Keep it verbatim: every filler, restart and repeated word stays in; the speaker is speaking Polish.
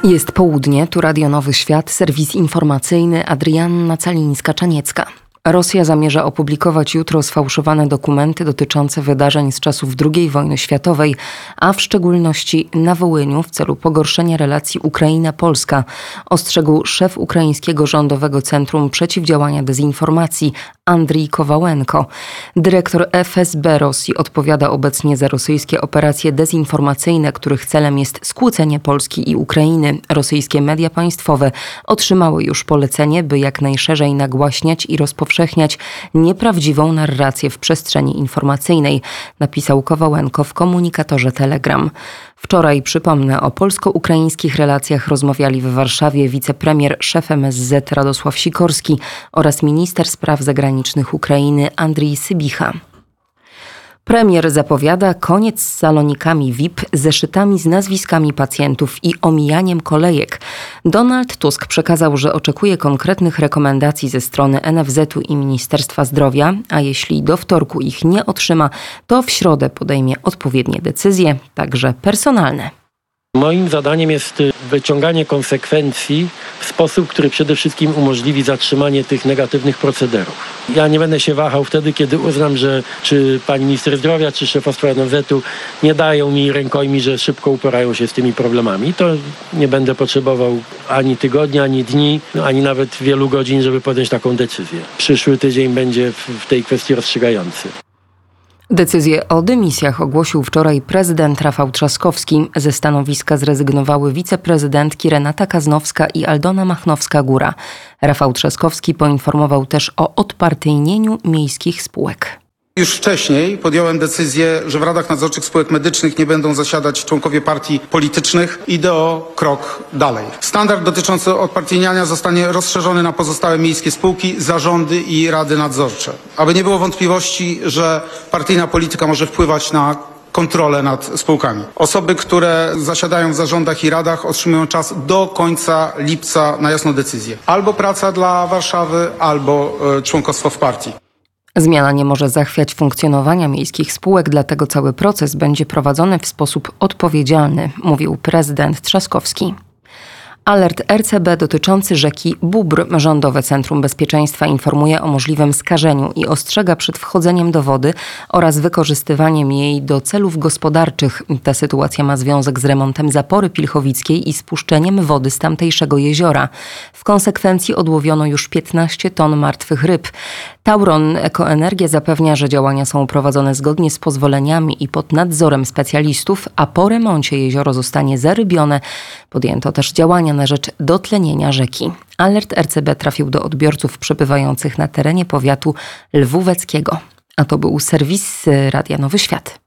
Jest południe, tu Radio Nowy Świat, serwis informacyjny, Adrianna Calińska-Czaniecka. Rosja zamierza opublikować jutro sfałszowane dokumenty dotyczące wydarzeń z czasów drugiej wojny światowej, a w szczególności na Wołyniu w celu pogorszenia relacji Ukraina-Polska, ostrzegł szef Ukraińskiego Rządowego Centrum Przeciwdziałania Dezinformacji Andrii Kowałenko. Dyrektor F S B Rosji odpowiada obecnie za rosyjskie operacje dezinformacyjne, których celem jest skłócenie Polski i Ukrainy. Rosyjskie media państwowe otrzymały już polecenie, by jak najszerzej nagłaśniać i rozpowszechniać nieprawdziwą narrację w przestrzeni informacyjnej, napisał Kowałenko w komunikatorze Telegram. Wczoraj, przypomnę, o polsko-ukraińskich relacjach rozmawiali w Warszawie wicepremier, szef M S Z Radosław Sikorski oraz minister spraw zagranicznych Ukrainy Andrii Sybicha. Premier zapowiada koniec z salonikami V I P, zeszytami z nazwiskami pacjentów i omijaniem kolejek. Donald Tusk przekazał, że oczekuje konkretnych rekomendacji ze strony N F Z-u i Ministerstwa Zdrowia, a jeśli do wtorku ich nie otrzyma, to w środę podejmie odpowiednie decyzje, także personalne. Moim zadaniem jest wyciąganie konsekwencji w sposób, który przede wszystkim umożliwi zatrzymanie tych negatywnych procederów. Ja nie będę się wahał wtedy, kiedy uznam, że czy pani minister zdrowia, czy szefostwo N F Z-u nie dają mi rękojmi, że szybko uporają się z tymi problemami. To nie będę potrzebował ani tygodnia, ani dni, ani nawet wielu godzin, żeby podjąć taką decyzję. Przyszły tydzień będzie w tej kwestii rozstrzygający. Decyzję o dymisjach ogłosił wczoraj prezydent Rafał Trzaskowski. Ze stanowiska zrezygnowały wiceprezydentki Renata Kaznowska i Aldona Machnowska-Góra. Rafał Trzaskowski poinformował też o odpartyjnieniu miejskich spółek. Już wcześniej podjąłem decyzję, że w radach nadzorczych spółek medycznych nie będą zasiadać członkowie partii politycznych. Idę o krok dalej. Standard dotyczący odpartyjniania zostanie rozszerzony na pozostałe miejskie spółki, zarządy i rady nadzorcze. Aby nie było wątpliwości, że partyjna polityka może wpływać na kontrolę nad spółkami. Osoby, które zasiadają w zarządach i radach, otrzymują czas do końca lipca na jasną decyzję. Albo praca dla Warszawy, albo y, członkostwo w partii. Zmiana nie może zachwiać funkcjonowania miejskich spółek, dlatego cały proces będzie prowadzony w sposób odpowiedzialny, mówił prezydent Trzaskowski. Alert R C B dotyczący rzeki Bóbr. Rządowe Centrum Bezpieczeństwa informuje o możliwym skażeniu i ostrzega przed wchodzeniem do wody oraz wykorzystywaniem jej do celów gospodarczych. Ta sytuacja ma związek z remontem zapory pilchowickiej i spuszczeniem wody z tamtejszego jeziora. W konsekwencji odłowiono już piętnaście ton martwych ryb. Tauron Ekoenergia zapewnia, że działania są prowadzone zgodnie z pozwoleniami i pod nadzorem specjalistów, a po remoncie jezioro zostanie zarybione. Podjęto też działania na rzecz dotlenienia rzeki. Alert R C B trafił do odbiorców przebywających na terenie powiatu lwóweckiego. A to był serwis Radia Nowy Świat.